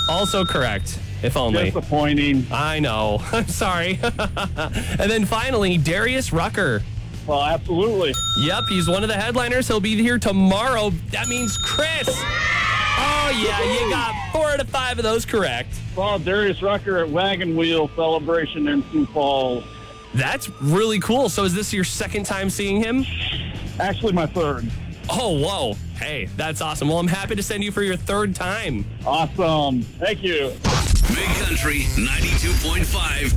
Also correct. If only. Disappointing. I know. I'm sorry. And then finally, Darius Rucker. Well, absolutely. Yep, he's one of the headliners. He'll be here tomorrow. That means Chris. Oh, yeah, you got 4 out of 5 of those correct. Well, Darius Rucker at Wagon Wheel Celebration in Sioux Falls. That's really cool. So is this your second time seeing him? Actually, my third. Oh, whoa. Hey, that's awesome. Well, I'm happy to send you for your third time. Awesome. Thank you. Big Country 92.5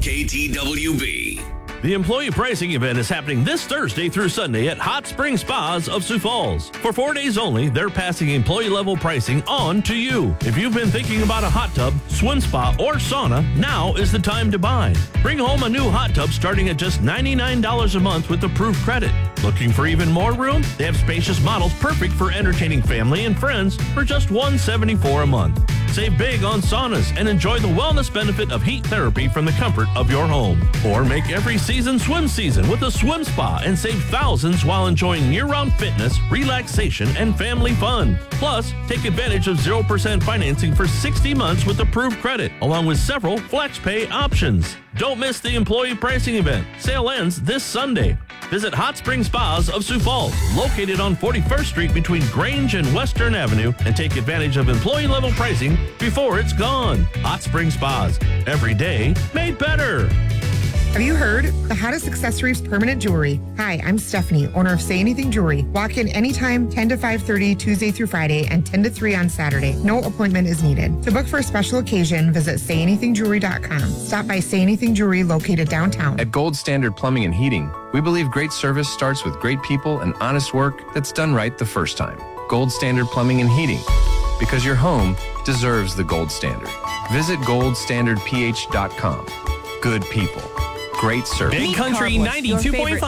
KTWB. The employee pricing event is happening this Thursday through Sunday at Hot Spring Spas of Sioux Falls. For 4 days only, they're passing employee-level pricing on to you. If you've been thinking about a hot tub, swim spa, or sauna, now is the time to buy. Bring home a new hot tub starting at just $99 a month with approved credit. Looking for even more room? They have spacious models perfect for entertaining family and friends for just $174 a month. Save big on saunas and enjoy the wellness benefit of heat therapy from the comfort of your home. Or make every season swim season with a swim spa and save thousands while enjoying year-round fitness, relaxation, and family fun. Plus, take advantage of 0% financing for 60 months with approved credit, along with several flex pay options. Don't miss the employee pricing event. Sale ends this Sunday. Visit Hot Spring Spas of Sioux Falls, located on 41st Street between Grange and Western Avenue, and take advantage of employee-level pricing before it's gone. Hot Spring Spas. Every day made better. Have you heard? The hottest accessories permanent jewelry. Hi, I'm Stephanie, owner of Say Anything Jewelry. Walk in anytime, 10 to 5:30, Tuesday through Friday, and 10 to 3 on Saturday. No appointment is needed. To book for a special occasion, visit sayanythingjewelry.com. Stop by Say Anything Jewelry located downtown. At Gold Standard Plumbing and Heating, we believe great service starts with great people and honest work that's done right the first time. Gold Standard Plumbing and Heating, because your home deserves the gold standard. Visit goldstandardph.com. Good people. Great service. Big Country 92.5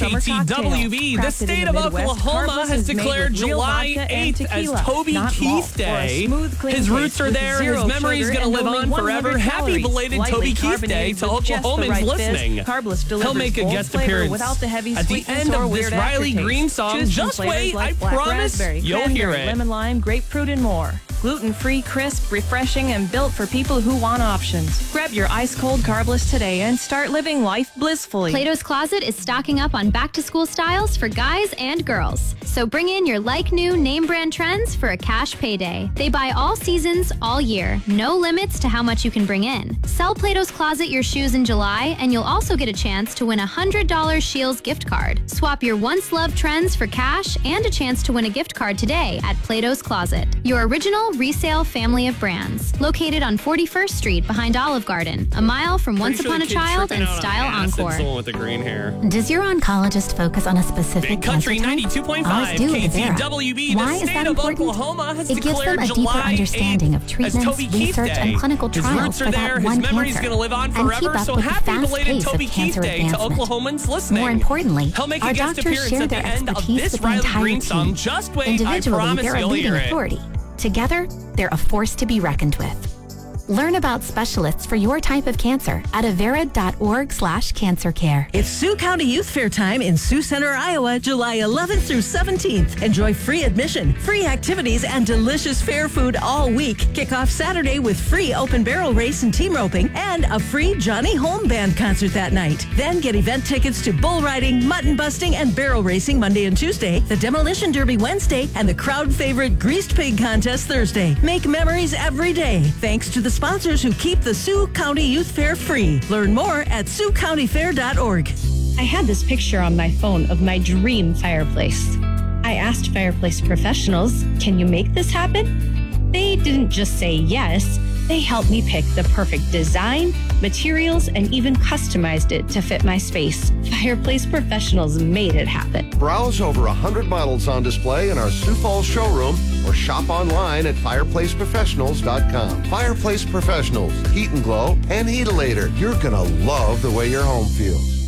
KTWB. The state of Oklahoma has declared July 8th as Toby Keith Day. His roots are there. His memory is going to live on forever. Happy belated Toby Keith Day to Oklahomans listening. He'll make a guest appearance at the end of this Riley Green song. Just wait, I promise you'll hear it. Lemon, lime, grapefruit, and more. Gluten-free, crisp, refreshing, and built for people who want options. Grab your ice-cold Carbless today and start living life blissfully. Plato's Closet is stocking up on back-to-school styles for guys and girls. So bring in your like-new name-brand trends for a cash payday. They buy all seasons, all year. No limits to how much you can bring in. Sell Plato's Closet your shoes in July, and you'll also get a chance to win a $100 Scheels gift card. Swap your once-loved trends for cash and a chance to win a gift card today at Plato's Closet. Your original resale family of brands. Located on 41st Street behind Olive Garden, a mile from Once Upon a Child and Style Encore. Someone with the green hair. Does your oncologist focus on a specific Big Country cancer type? 92.5 Ours do at Vera. KTWB. Why The is state that of important? Oklahoma has It gives them declared a deeper July understanding 8th of as treatments, Toby Keith research, Day. and clinical His trials roots are for there. that His one memory's cancer. going to live on And keep forever. up So with the happy fast belated pace Toby of Keith cancer Day to advancement. Oklahomans listening. More importantly, He'll make a our guest doctors appearance share at the their end of expertise this with the Riley entire Green song. team. Just wait, I Individually, promise they're a you'll leading hear it. authority. Together, they're a force to be reckoned with. Learn about specialists for your type of cancer at avera.org/cancercare. It's Sioux County Youth Fair time in Sioux Center, Iowa, July 11th through 17th. Enjoy free admission, free activities, and delicious fair food all week. Kick off Saturday with free open barrel race and team roping and a free Johnny Home Band concert that night. Then get event tickets to bull riding, mutton busting, and barrel racing Monday and Tuesday, the Demolition Derby Wednesday, and the crowd favorite Greased Pig Contest Thursday. Make memories every day, thanks to the sponsors who keep the Sioux County Youth Fair free. Learn more at SiouxCountyFair.org. I had this picture on my phone of my dream fireplace. I asked fireplace professionals, can you make this happen? They didn't just say yes, they helped me pick the perfect design, materials, and even customized it to fit my space. Fireplace professionals made it happen. Browse over 100 models on display in our Sioux Falls showroom or shop online at fireplaceprofessionals.com. Fireplace Professionals, heat and glow and heatilator. You're going to love the way your home feels.